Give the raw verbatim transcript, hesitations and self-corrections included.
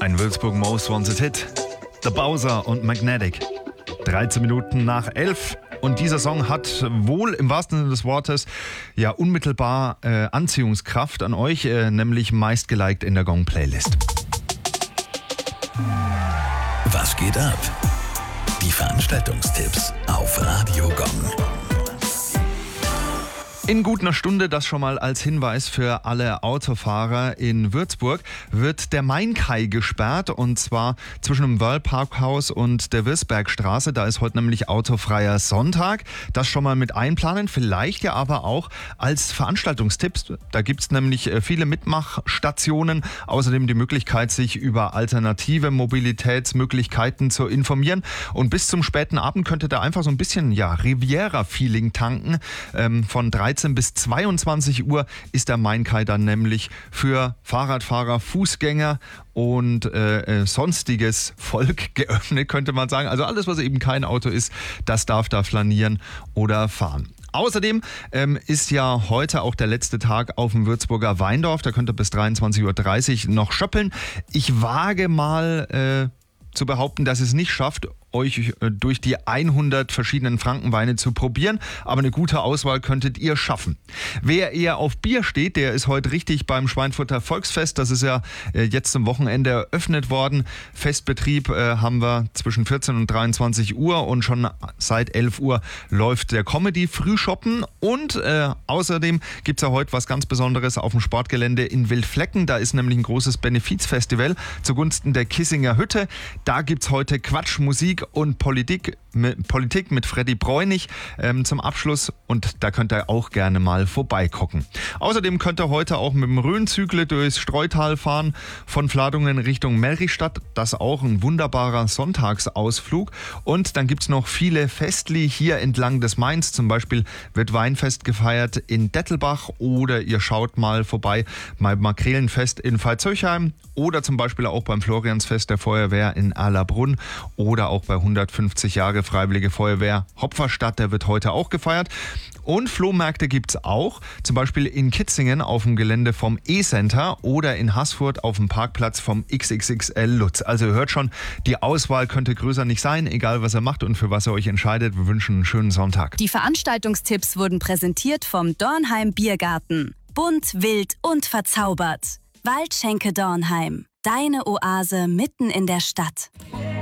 Ein Würzburg Most Wanted Hit. The Bowser und Magnetic. dreizehn Minuten nach elf. Und dieser Song hat wohl im wahrsten Sinne des Wortes ja unmittelbar äh, Anziehungskraft an euch, äh, nämlich meistgeliked in der Gong-Playlist. Was geht ab? Die Veranstaltungstipps auf Radio Gong. In gut einer Stunde, das schon mal als Hinweis für alle Autofahrer in Würzburg, wird der Mainkai gesperrt, und zwar zwischen dem Wörl-Parkhaus und der Wirsbergstraße. Da ist heute nämlich autofreier Sonntag. Das schon mal mit einplanen, vielleicht ja aber auch als Veranstaltungstipps. Da gibt es nämlich viele Mitmachstationen, außerdem die Möglichkeit, sich über alternative Mobilitätsmöglichkeiten zu informieren. Und bis zum späten Abend könnt ihr da einfach so ein bisschen ja, Riviera-Feeling tanken. Ähm, von dreizehn bis zweiundzwanzig Uhr ist der Mainkai dann nämlich für Fahrradfahrer, Fußgänger und äh, äh, sonstiges Volk geöffnet, könnte man sagen. Also alles, was eben kein Auto ist, das darf da flanieren oder fahren. Außerdem ähm, ist ja heute auch der letzte Tag auf dem Würzburger Weindorf. Da könnt ihr bis dreiundzwanzig Uhr dreißig noch schöppeln. Ich wage mal äh, zu behaupten, dass es nicht schafft, euch durch die hundert verschiedenen Frankenweine zu probieren, aber eine gute Auswahl könntet ihr schaffen. Wer eher auf Bier steht, der ist heute richtig beim Schweinfurter Volksfest. Das ist ja jetzt zum Wochenende eröffnet worden. Festbetrieb äh, haben wir zwischen vierzehn und dreiundzwanzig Uhr, und schon seit elf Uhr läuft der Comedy-Frühschoppen, und äh, außerdem gibt es ja heute was ganz Besonderes auf dem Sportgelände in Wildflecken. Da ist nämlich ein großes Benefizfestival zugunsten der Kissinger Hütte. Da gibt es heute Quatschmusik und Politik mit, Politik mit Freddy Bräunig ähm, zum Abschluss, und da könnt ihr auch gerne mal vorbeigucken. Außerdem könnt ihr heute auch mit dem Rhönzügle durchs Streutal fahren, von Fladungen Richtung Melrichstadt. Das ist auch ein wunderbarer Sonntagsausflug. Und dann gibt es noch viele Festli hier entlang des Mains. Zum Beispiel wird Weinfest gefeiert in Dettelbach, oder ihr schaut mal vorbei beim Makrelenfest in Veitshöchheim, oder zum Beispiel auch beim Floriansfest der Feuerwehr in Erlabrunn, oder auch bei hundertfünfzig Jahre Freiwillige Feuerwehr Hopferstadt, der wird heute auch gefeiert. Und Flohmärkte gibt es auch, zum Beispiel in Kitzingen auf dem Gelände vom E-Center oder in Haßfurt auf dem Parkplatz vom X X X L Lutz. Also ihr hört schon, die Auswahl könnte größer nicht sein, egal was ihr macht und für was ihr euch entscheidet. Wir wünschen einen schönen Sonntag. Die Veranstaltungstipps wurden präsentiert vom Dornheim Biergarten. Bunt, wild und verzaubert. Waldschenke Dornheim. Deine Oase mitten in der Stadt.